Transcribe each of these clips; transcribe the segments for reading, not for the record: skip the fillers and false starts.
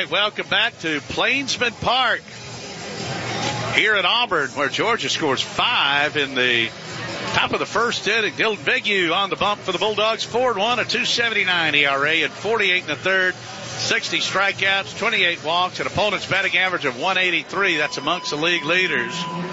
right, welcome back to Plainsman Park here in Auburn, where Georgia scores 5 in the top of the first inning. Dylan Bigue on the bump for the Bulldogs. 4-1, a 2.79 ERA, and 48 in the third. 60 strikeouts, 28 walks, an opponent's batting average of 183. That's amongst the league leaders.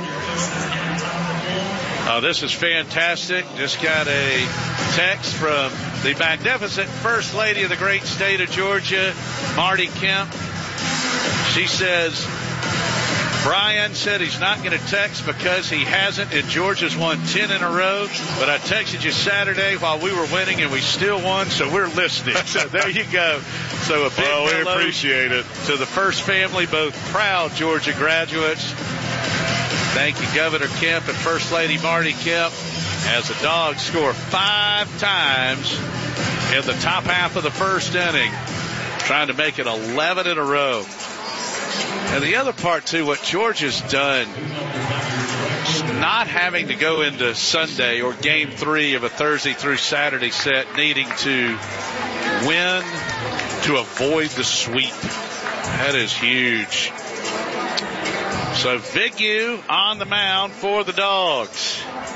This is fantastic. Just got a text from the magnificent First Lady of the great state of Georgia, Marty Kemp. She says, Brian said he's not going to text because he hasn't, and Georgia's won 10 in a row. But I texted you Saturday while we were winning, and we still won, so we're listening. So there you go. So a big hello, we appreciate it, to the First family, both proud Georgia graduates. Thank you, Governor Kemp and First Lady Marty Kemp, as the Dogs score 5 times in the top half of the first inning, trying to make it 11 in a row. And the other part, too, what Georgia's done, not having to go into Sunday or Game 3 of a Thursday through Saturday set, needing to win to avoid the sweep. That is huge. So Bigue on the mound for the Dogs.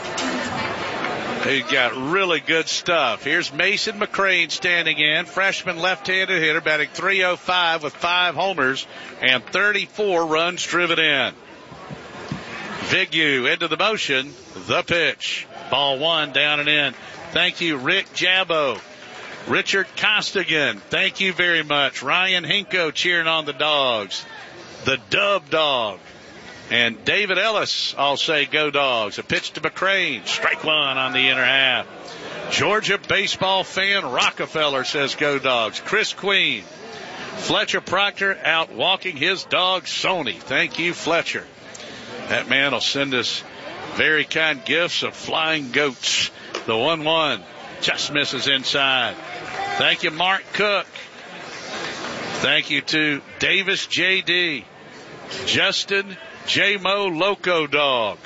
He got really good stuff. Here's Mason McCrane standing in, freshman left-handed hitter, batting .305 with 5 homers and 34 runs driven in. Bigue into the motion, the pitch. Ball 1, down and in. Thank you, Rick Jabbo. Richard Costigan, thank you very much. Ryan Hinko cheering on the Dogs. The Dub Dog. And David Ellis, I'll say, go Dogs. A pitch to McCrane. Strike 1 on the inner half. Georgia baseball fan Rockefeller says go Dogs. Chris Queen. Fletcher Proctor out walking his dog Sony. Thank you, Fletcher. That man will send us very kind gifts of flying goats. The 1-1 just misses inside. Thank you, Mark Cook. Thank you to Davis J.D. Justin J-Mo Loco Dog.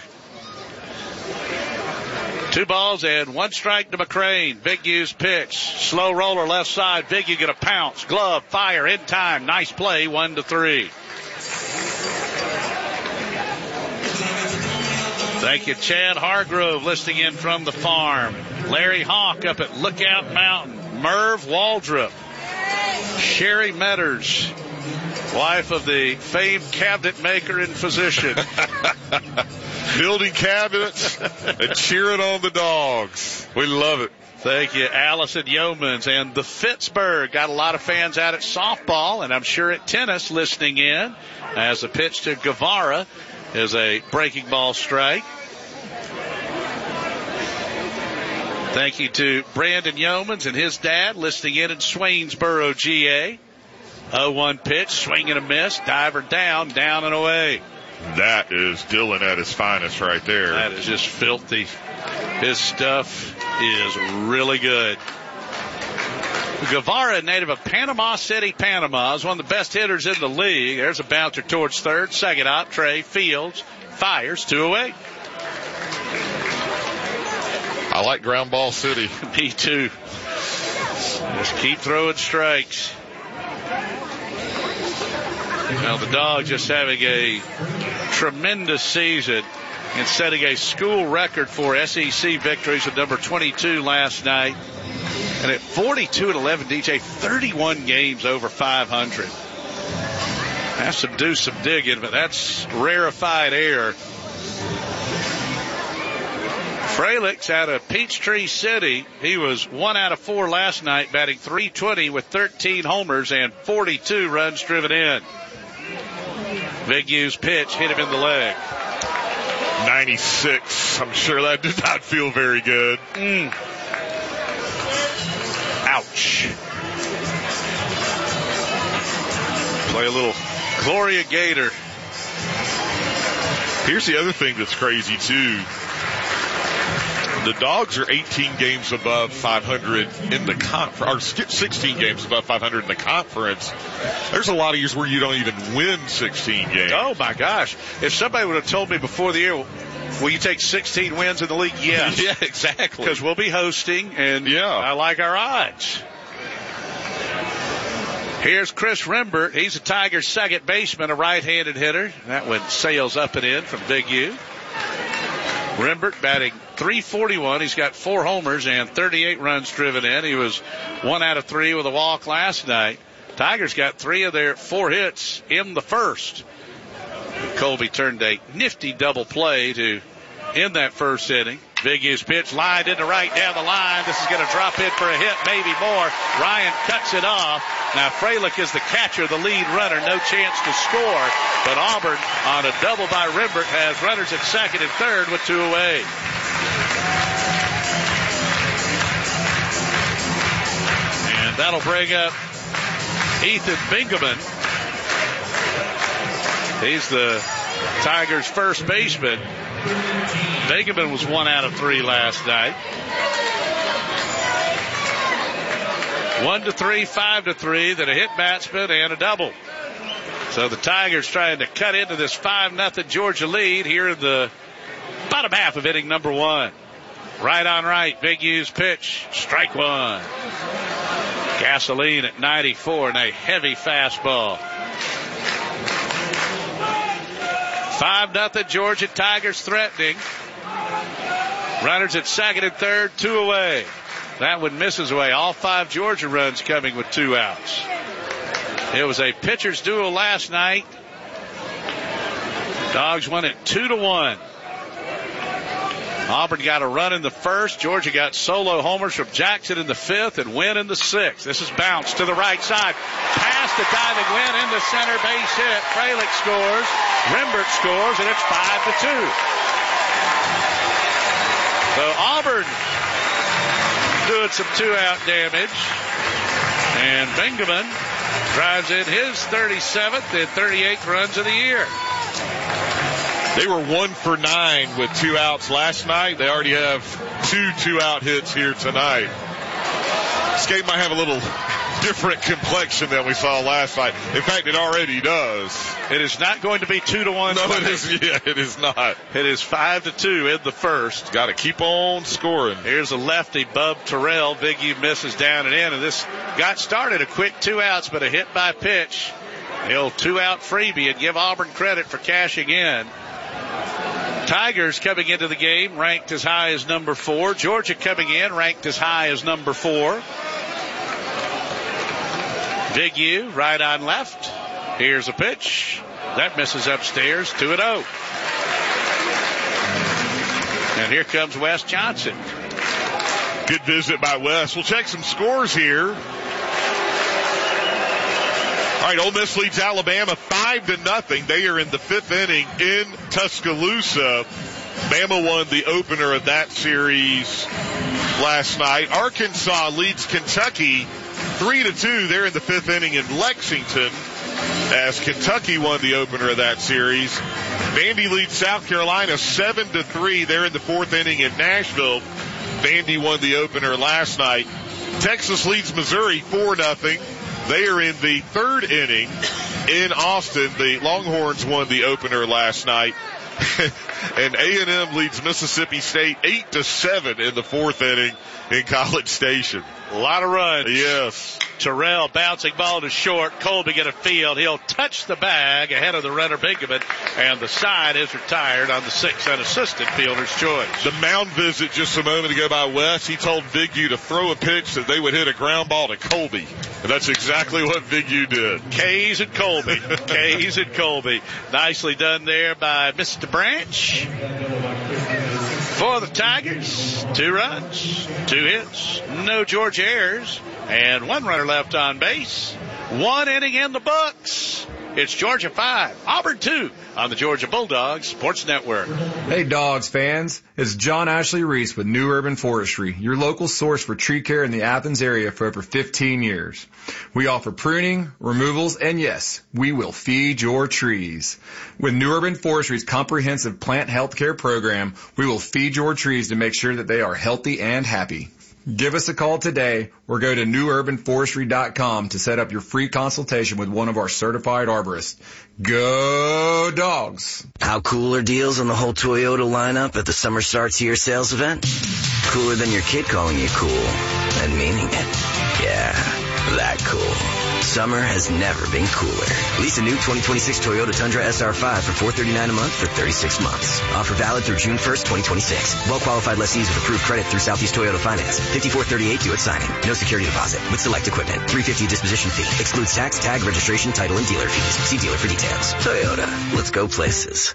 2 balls and 1 strike to McCrane. Bigue's pitch. Slow roller left side. Bigue get a pounce. Glove. Fire in time. Nice play. 1-3. Thank you, Chad Hargrove, listening in from the farm. Larry Hawk up at Lookout Mountain. Merv Waldrop. Sherry Metters, wife of the famed cabinet maker and physician. Building cabinets and cheering on the Dogs. We love it. Thank you, Allison Yeomans. And the Pittsburgh got a lot of fans out at softball, and I'm sure at tennis listening in, as a pitch to Guevara is a breaking ball strike. Thank you to Brandon Yeomans and his dad listening in Swainsboro, GA. 0-1 pitch, swing and a miss, diver down and away. That is Dylan at his finest right there. That is just filthy. His stuff is really good. Guevara, native of Panama City, Panama, is one of the best hitters in the league. There's a bouncer towards third. Second out, Trey Fields fires 2 away. I like ground ball city. Me too. Just keep throwing strikes. Now the Dogs just having a tremendous season and setting a school record for SEC victories with number 22 last night. And at 42-11, DJ, 31 games over 500. Has to do some digging, but that's rarefied air. Frelick's out of Peachtree City. He was 1 out of 4 last night, batting .320 with 13 homers and 42 runs driven in. Bigue's pitch hit him in the leg. 96. I'm sure that did not feel very good. Ouch. Play a little Gloria Gator. Here's the other thing that's crazy, too. The Dogs are 18 games above 500 in the conference, or 16 games above 500 in the conference. There's a lot of years where you don't even win 16 games. Oh, my gosh. If somebody would have told me before the year, will you take 16 wins in the league? Yes. Yeah, exactly. Because we'll be hosting, and I like our odds. Here's Chris Rembert. He's a Tigers second baseman, a right-handed hitter. That one sails up and in from Big U. Rembert batting .341. He's got 4 homers and 38 runs driven in. He was 1 out of 3 with a walk last night. Tigers got 3 of their 4 hits in the first. Colby turned a nifty double play to end that first inning. Big U's pitch lined into right down the line. This is going to drop in for a hit, maybe more. Ryan cuts it off. Now Freilich is the catcher, the lead runner. No chance to score. But Auburn on a double by Rembert has runners at second and third with 2 away. And that'll bring up Ethan Bingaman. He's the Tigers' first baseman. Bingaman was 1 out of 3 last night. 1-3, 5-3, then a hit batsman and a double. So the Tigers trying to cut into this 5-0 Georgia lead here in the bottom half of inning number 1. Right on right, Big U's pitch, strike 1. Gasoline at 94 and a heavy fastball. 5-0 Georgia, Tigers threatening. Runners at second and third, 2 away. That one misses away. All 5 Georgia runs coming with 2 outs. It was a pitcher's duel last night. Dogs won it 2-1. Auburn got a run in the first. Georgia got solo homers from Jackson in the 5th and Wynn in the 6th. This is bounced to the right side. Past the diving Wynn into center, base hit. Freilich scores. Rembert scores, and it's 5-2. So Auburn doing some 2-out damage. And Bingaman drives in his 37th and 38th runs of the year. They were 1 for 9 with 2 outs last night. They already have 2 2-out hits here tonight. This game might have a little different complexion than we saw last night. In fact, it already does. It is not going to be 2-1. No, it is. Yeah, it is not. It is 5-2 in the first. Got to keep on scoring. Here's a lefty, Bub Terrell. Big U misses down and in, and this got started a quick 2 outs, but a hit by pitch. The old 2-out freebie, and give Auburn credit for cashing in. Tigers coming into the game ranked as high as number 4. Georgia coming in ranked as high as number 4. Big U right on left. Here's a pitch. That misses upstairs, 2-0. And here comes Wes Johnson. Good visit by Wes. We'll check some scores here. All right, Ole Miss leads Alabama 5-0. They are in the 5th inning in Tuscaloosa. Bama won the opener of that series last night. Arkansas leads Kentucky 3-2. They're in the 5th inning in Lexington as Kentucky won the opener of that series. Vandy leads South Carolina 7-3. They're in the 4th inning in Nashville. Vandy won the opener last night. Texas leads Missouri 4-0. They are in the 3rd inning in Austin. The Longhorns won the opener last night. And A&M leads Mississippi State 8-7 in the 4th inning in College Station. A lot of runs. Yes. Terrell bouncing ball to short. Colby get a field. He'll touch the bag ahead of the runner Bingaman, and the side is retired on the 6th unassisted fielder's choice. The mound visit just a moment ago by Wes. He told Big U to throw a pitch that they would hit a ground ball to Colby. And that's exactly what Big U did. K's and Colby. K's and Colby. Nicely done there by Mr. Branch. For the Tigers, 2 runs, 2 hits, no Georgia errors, and 1 runner left on base. 1 inning in the books. It's Georgia 5, Auburn 2 on the Georgia Bulldogs Sports Network. Hey Dogs fans, it's John Ashley Reese with New Urban Forestry, your local source for tree care in the Athens area for over 15 years. We offer pruning, removals, and yes, we will feed your trees. With New Urban Forestry's comprehensive plant health care program, we will feed your trees to make sure that they are healthy and happy. Give us a call today or go to newurbanforestry.com to set up your free consultation with one of our certified arborists. Go Dogs! How cool are deals on the whole Toyota lineup at the Summer Starts Here sales event? Cooler than your kid calling you cool and meaning it. Yeah, that cool. Summer has never been cooler. Lease a new 2026 Toyota Tundra SR5 for $439 a month for 36 months. Offer valid through June 1st, 2026. Well-qualified lessees with approved credit through Southeast Toyota Finance. 5438 due at signing. No security deposit. With select equipment. $350 disposition fee. Excludes tax, tag, registration, title, and dealer fees. See dealer for details. Toyota. Let's go places.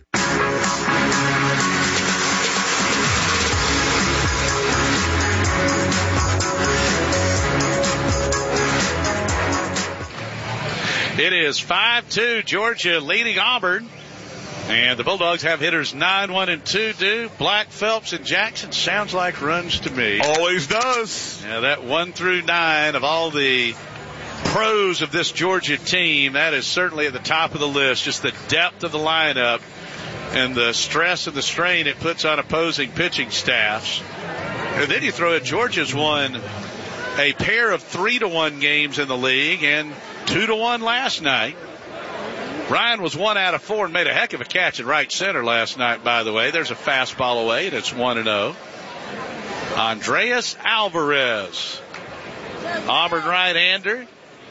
It is 5-2, Georgia leading Auburn. And the Bulldogs have hitters 9-1 and 2 Black, Phelps, and Jackson. Sounds like runs to me. Always does. Yeah, that 1 through 9 of all the pros of this Georgia team, that is certainly at the top of the list. Just the depth of the lineup and the stress and the strain it puts on opposing pitching staffs. And then you throw it, Georgia's won a pair of 3-1 games in the league and 2-1 last night. Ryan was 1 out of 4 and made a heck of a catch at right center last night, by the way. There's a fastball away, and it's 1-0. Andreas Alvarez, Auburn right-hander.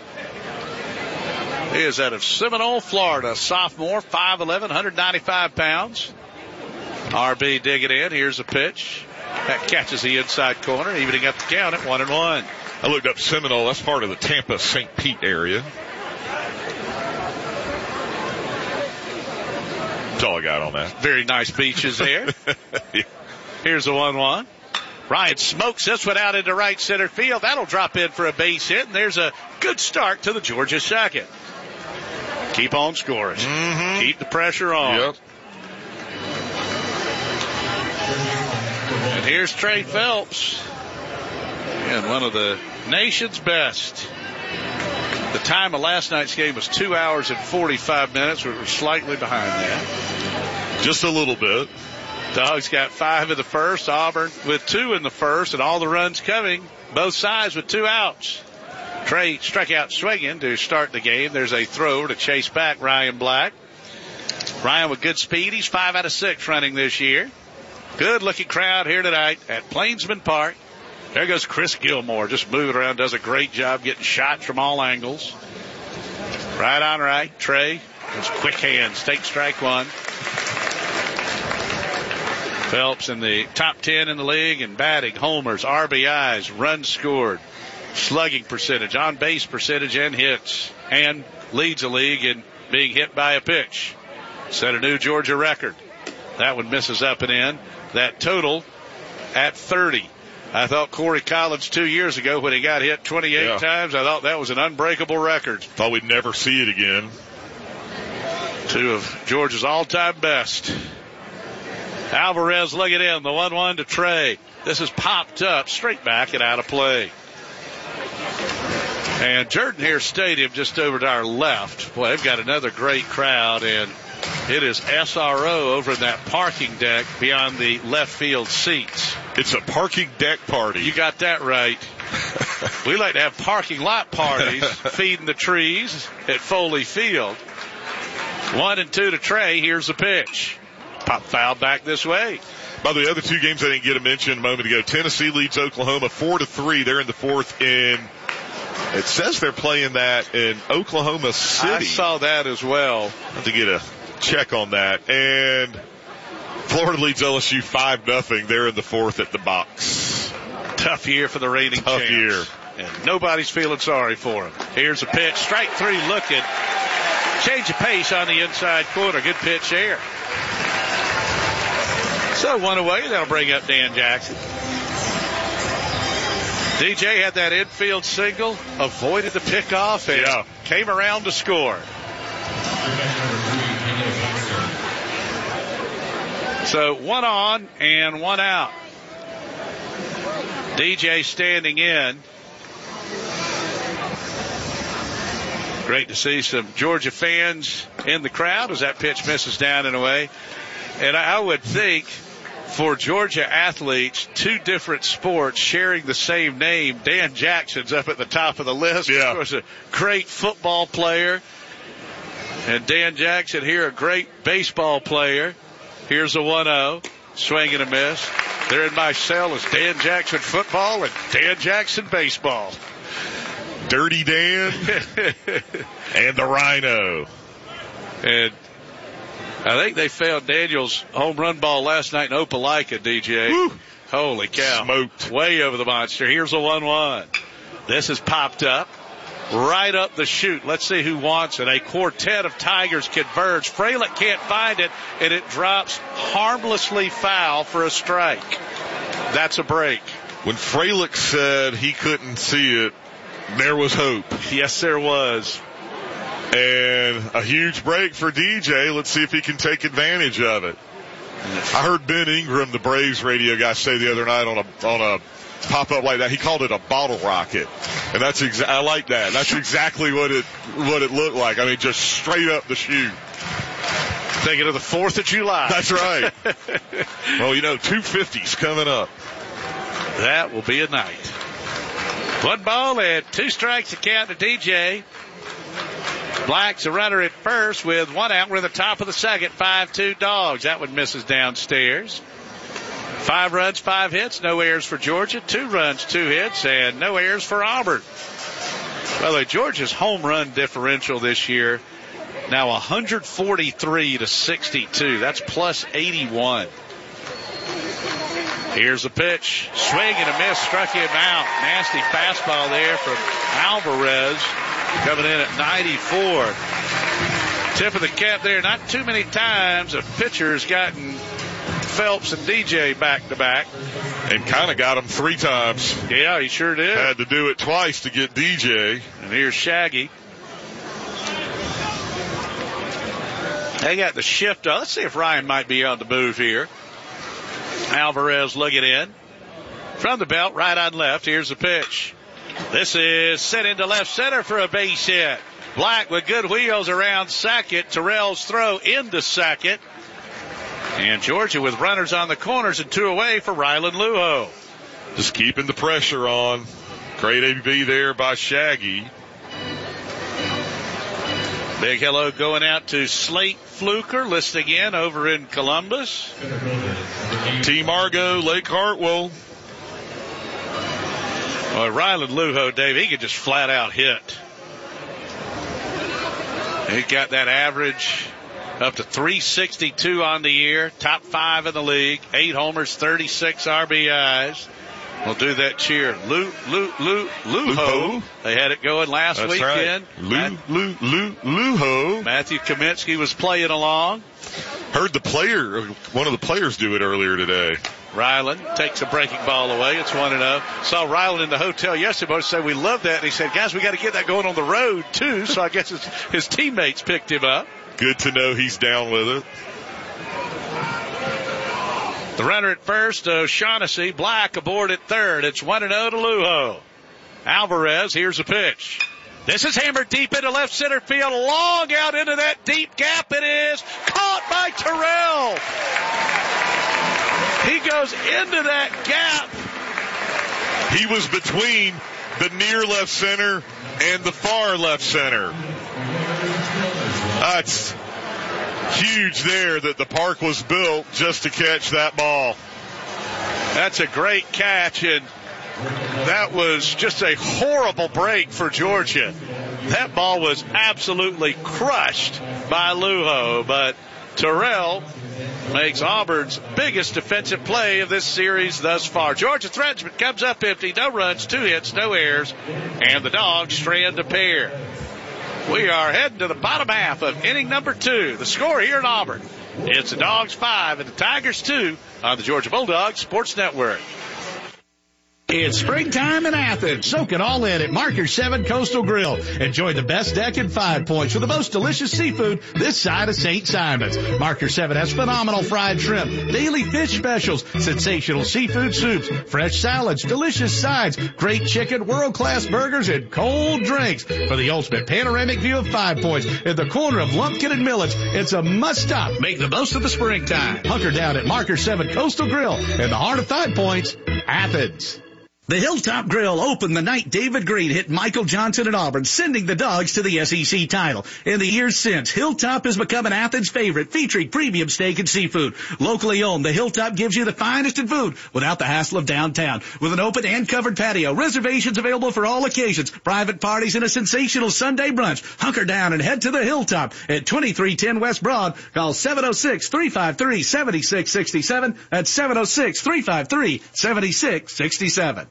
He is out of Seminole, Florida. Sophomore, 5'11", 195 pounds. RB digging in. Here's a pitch. That catches the inside corner, evening up the count at 1-1. I looked up Seminole. That's part of the Tampa St. Pete area. That's all I got on that. Very nice beaches there. Yeah. Here's a 1-1. Ryan smokes this one out into right center field. That'll drop in for a base hit, and there's a good start to the Georgia second. Keep on scoring. Mm-hmm. Keep the pressure on. Yep. And here's Trey Phelps. And one of the nation's best. The time of last night's game was 2 hours and 45 minutes. We were slightly behind that. Just a little bit. Dogs got 5 in the first. Auburn with 2 in the first, and all the runs coming, both sides with 2 outs. Trey struck out swinging to start the game. There's a throw to chase back Ryan Black. Ryan with good speed. He's 5 out of 6 running this year. Good looking crowd here tonight at Plainsman Park. There goes Chris Gilmore, just moving around, does a great job getting shots from all angles. Right on right, Trey, his quick hands, take strike one. Phelps in the top 10 in the league in batting, homers, RBIs, runs scored, slugging percentage, on base percentage, and hits, and leads the league in being hit by a pitch. Set a new Georgia record. That one misses up and in. That total at 30. I thought Corey Collins 2 years ago when he got hit 28 times, I thought that was an unbreakable record. Thought we'd never see it again. 2 of Georgia's all-time best. Alvarez looking in, the 1-1 to Trey. This is popped up straight back and out of play. And Jordan-Hare Stadium just over to our left. Boy, they've got another great crowd, and it is SRO over in that parking deck beyond the left field seats. It's a parking deck party. You got that right. We like to have parking lot parties, feeding the trees at Foley Field. 1-2 to Trey. Here's the pitch. Pop foul back this way. By the way, the other 2 games I didn't get to mention a moment ago. Tennessee leads Oklahoma 4-3. They're in the 4th inning. It says they're playing that in Oklahoma City. I saw that as well. I have to get a check on that. And Florida leads LSU 5-0. They're in the 4th at the box. Tough year for the reigning champs. Tough year. And nobody's feeling sorry for him. Here's a pitch. Strike 3 looking. Change of pace on the inside corner. Good pitch there. So 1 away. That'll bring up Dan Jackson. DJ had that infield single, avoided the pickoff, and came around to score. So 1 on and 1 out. DJ standing in. Great to see some Georgia fans in the crowd as that pitch misses down and away. And I would think for Georgia athletes, 2 different sports sharing the same name, Dan Jackson's up at the top of the list. Yeah. Of course, a great football player. And Dan Jackson here, a great baseball player. Here's a 1-0. Swing and a miss. There in my cell is Dan Jackson football and Dan Jackson baseball. Dirty Dan, and the Rhino. And I think they found Daniel's home run ball last night in Opelika, DJ. Woo. Holy cow. Smoked. Way over the monster. Here's a 1-1. This is popped up. Right up the chute. Let's see who wants it. A quartet of Tigers converge. Fralick can't find it, and it drops harmlessly foul for a strike. That's a break. When Fralick said he couldn't see it, there was hope. Yes, there was. And a huge break for DJ. Let's see if he can take advantage of it. I heard Ben Ingram, the Braves radio guy, say the other night on a pop-up like that, he called it a bottle rocket. And that's I like that. That's exactly what it looked like. I mean, just straight up the chute. Thinking of the 4th of July. That's right. Well, 250's coming up. That will be a night. 1 ball and 2 strikes to count to DJ. Black's a runner at first with 1 out. We're in the top of the second. 5-2 Dogs. That one misses downstairs. 5 runs, 5 hits. No errors for Georgia. 2 runs, 2 hits, and no errors for Auburn. By the way, Georgia's home run differential this year now 143 to 62. That's plus 81. Here's the pitch. Swing and a miss. Struck him out. Nasty fastball there from Alvarez. Coming in at 94. Tip of the cap there. Not too many times a pitcher's gotten Phelps and DJ back to back. And kind of got him 3 times. Yeah, he sure did. Had to do it twice to get DJ. And here's Shaggy. They got the shift on. Let's see if Ryan might be on the move here. Alvarez looking in. From the belt, right on left. Here's the pitch. This is sent into left center for a base hit. Black with good wheels around second. Terrell's throw into second. And Georgia with runners on the corners and 2 away for Ryland Lujo. Just keeping the pressure on. Great AB there by Shaggy. Big hello going out to Slate Fluker listening in over in Columbus. T. Margot, Lake Hartwell. Well, Ryland Lujo, Dave, he could just flat out hit. He got that average up to 362 on the year, top 5 in the league, 8 homers, 36 RBIs. We'll do that cheer. Lujo. They had it going last weekend. Right. Lujo. Matthew Kaminsky was playing along. Heard one of the players do it earlier today. Ryland takes a breaking ball away. It's 1-0. Saw Ryland in the hotel yesterday. Both said, we love that. And he said, guys, we got to get that going on the road, too. So I guess his teammates picked him up. Good to know he's down with it. The runner at first, O'Shaughnessy. Black aboard at third. It's 1-0 to Lujo. Alvarez, here's the pitch. This is hammered deep into left center field. Long out into that deep gap. It is caught by Terrell. He goes into that gap. He was between the near left center and the far left center. That's huge there that the park was built just to catch that ball. That's a great catch, and that was just a horrible break for Georgia. That ball was absolutely crushed by Lujo, but Terrell makes Auburn's biggest defensive play of this series thus far. Georgia threatens, but comes up empty. No runs, 2 hits, no errors, and the Dogs strand a pair. We are heading to the bottom half of inning number 2. The score here in Auburn, it's the Dogs 5 and the Tigers 2 on the Georgia Bulldogs Sports Network. It's springtime in Athens. Soak it all in at Marker 7 Coastal Grill. Enjoy the best deck and 5 Points with the most delicious seafood this side of St. Simon's. Marker 7 has phenomenal fried shrimp, daily fish specials, sensational seafood soups, fresh salads, delicious sides, great chicken, world-class burgers, and cold drinks. For the ultimate panoramic view of 5 Points at the corner of Lumpkin and Millets, it's a must-stop. Make the most of the springtime. Hunker down at Marker 7 Coastal Grill in the heart of 5 Points, Athens. The Hilltop Grill opened the night David Green hit Michael Johnson at Auburn, sending the Dogs to the SEC title. In the years since, Hilltop has become an Athens favorite, featuring premium steak and seafood. Locally owned, the Hilltop gives you the finest in food without the hassle of downtown. With an open and covered patio, reservations available for all occasions, private parties, and a sensational Sunday brunch. Hunker down and head to the Hilltop at 2310 West Broad. Call 706-353-7667. That's 706-353-7667.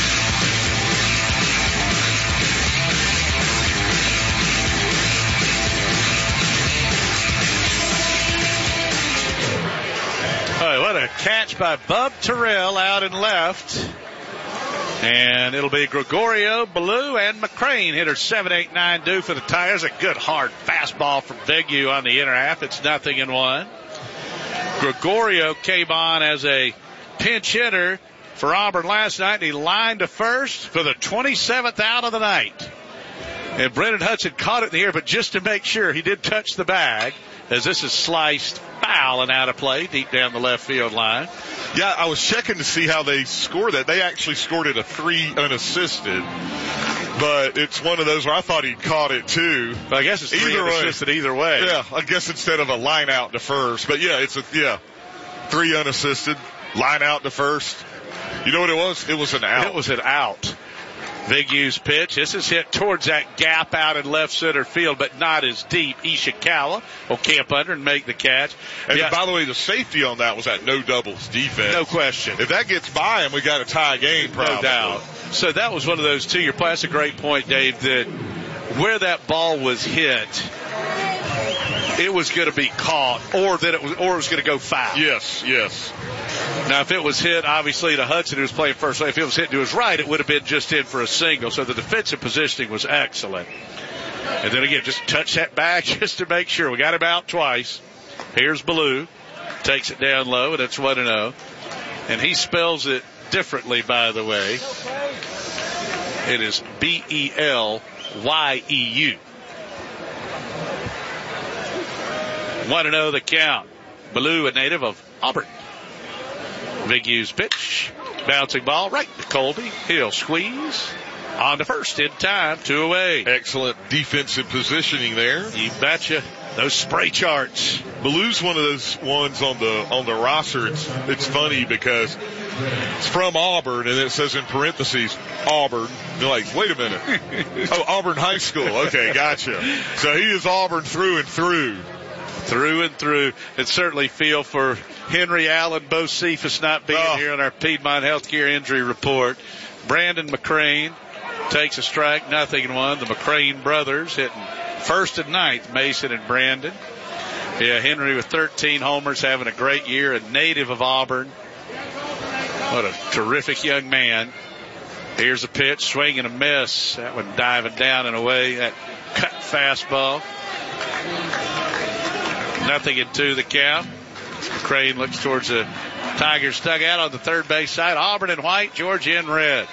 What a catch by Bub Terrell out and left. And it'll be Gregorio, Ballou, and McCrane. Hitter 7-8-9 due for the Tigers. A good hard fastball from Vigu on the inner half. It's 0-1. Gregorio came on as a pinch hitter for Auburn last night, and he lined to first for the 27th out of the night. And Brennan Hudson caught it in the air, but just to make sure, he did touch the bag, as this is sliced foul and out of play deep down the left field line. Yeah, I was checking to see how they scored that. They actually scored it a 3 unassisted, but it's one of those where I thought he'd caught it too. But I guess it's 3 unassisted either way. Yeah, I guess instead of a line out to first. But yeah, it's 3 unassisted, line out to first. You know what it was? It was an out. It was an out. Vigu's pitch. This is hit towards that gap out in left center field, but not as deep. Ishikawa will camp under and make the catch. And by the way, the safety on that was that no doubles defense. No question. If that gets by him, we got a tie game probably. No doubt. So that was one of those 2-year plays. That's a great point, Dave, that where that ball was hit, it was going to be caught, or it was going to go foul. Yes. Now, if it was hit, obviously, to Hudson, who was playing first, if it was hit to his right, it would have been just in for a single. So the defensive positioning was excellent. And then again, just touch that bag just to make sure. We got him out twice. Here's Ballou. Takes it down low, and it's 1-0. And he spells it differently, by the way. It is Bellyu. 1-0 the count. Ballou, a native of Auburn. Vigu's pitch. Bouncing ball right to Colby. He'll squeeze. On to first in time. 2 away. Excellent defensive positioning there. You betcha. Those spray charts. Ballou's one of those ones on the roster. It's funny because it's from Auburn, and it says in parentheses, Auburn. You're like, wait a minute. Oh, Auburn High School. Okay, gotcha. So he is Auburn through and through. Through and through. And certainly feel for Henry Allen, Bo Cephas not being here on our Piedmont Healthcare Injury Report. Brandon McCrane takes a strike, 0-1. The McCrane brothers hitting first and ninth, Mason and Brandon. Yeah, Henry with 13 homers, having a great year, a native of Auburn. What a terrific young man. Here's a pitch, swing and a miss. That one diving down and away. That cut fastball. 0-2 the count. McCrane looks towards the Tigers dugout on the third base side. Auburn in white, Georgia in red.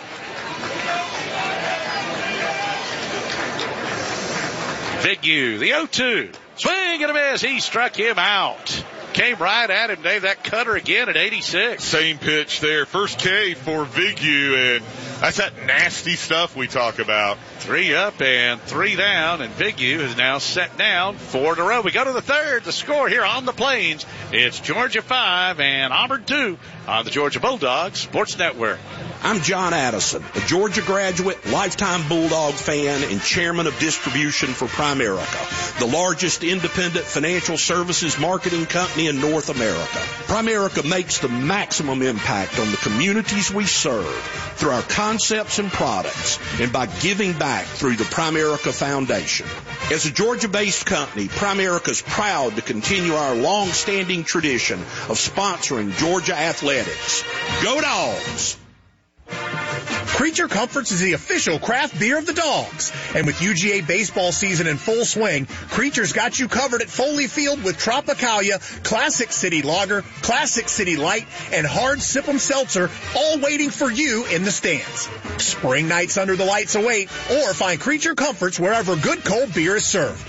Vigu, the 0-2. Swing and a miss. He struck him out. Came right at him, Dave. That cutter again at 86. Same pitch there. First K for Vigu, and that's that nasty stuff we talk about. 3 up and 3 down, and Vigu is now set down 4 in a row. We go to the third. The score here on the Plains, it's Georgia 5 and Auburn 2 on the Georgia Bulldogs Sports Network. I'm John Addison, a Georgia graduate, lifetime Bulldog fan, and chairman of distribution for Primerica, the largest independent financial services marketing company in North America. Primerica makes the maximum impact on the communities we serve through our concepts and products and by giving back through the Primerica Foundation. As a Georgia-based company, Primerica is proud to continue our long-standing tradition of sponsoring Georgia athletics. Go Dogs! Creature Comforts is the official craft beer of the Dogs. And with UGA baseball season in full swing, Creature's got you covered at Foley Field with Tropicalia, Classic City Lager, Classic City Light, and Hard Sip'em Seltzer, all waiting for you in the stands. Spring nights under the lights await, or find Creature Comforts wherever good cold beer is served.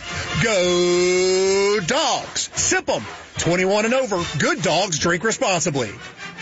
Go Dogs! Sip 'em! 21 and over. Good dogs drink responsibly.